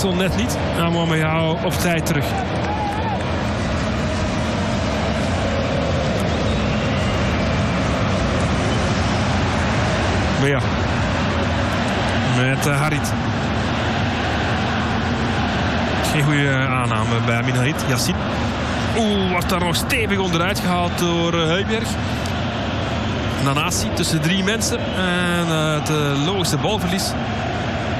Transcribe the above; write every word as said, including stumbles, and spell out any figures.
Axel net niet. Nou, maar jou op tijd terug. Maar ja. Met uh, Harit. Geen goede aanname bij Amin Harit. Yassine. Oeh, wordt daar nog stevig onderuit gehaald door uh, Heuberg. Nanasi tussen drie mensen. En uh, het uh, logische balverlies.